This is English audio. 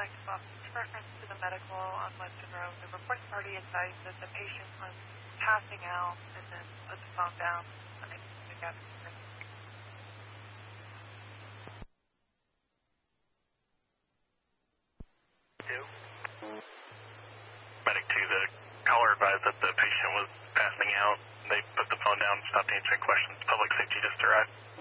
Detective Office reference to the medical on Weston Road. The report party advised that the patient was passing out and then put the phone down. I think we got it. Medic 2, the caller advised that the patient was passing out. They put the phone down, stopped answering questions. Public safety just arrived.